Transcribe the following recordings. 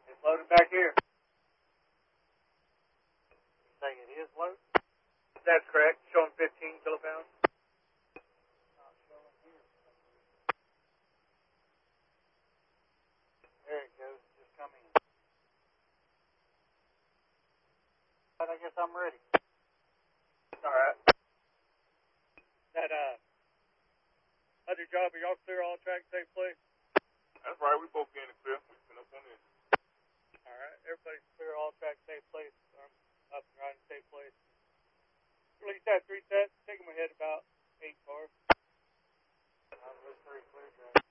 It's loaded back here. You say it is loaded? That's correct. Showing 15 kilopounds. Not showing here. There it goes. Just come in. But I guess I'm ready. All right. That other job, are y'all clear all track safe place? That's right, we both getting clear. We spin up on this. All right, everybody's clear all track safe place. Up and riding safe place. Release that 3 sets. Take them ahead about 8 cars. Out of those 3 clear tracks.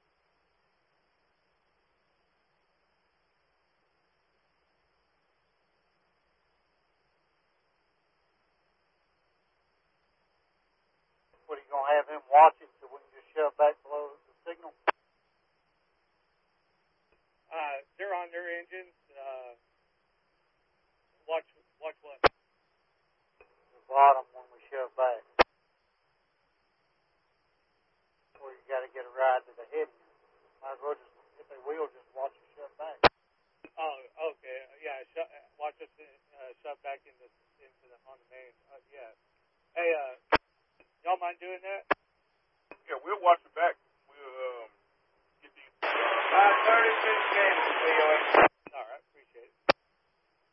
What, are you going to have him watching so we can just shove back below the signal? They're on their engines. Watch what? The bottom when we shove back. Or you got to get a ride to the head. Might as well just, if they will, just watch us shove back. Oh, okay. Yeah, watch us shove back on the main. Yeah. Hey, y'all mind doing that? Yeah, we'll watch it back. We'll get these. 5:36 Kansas,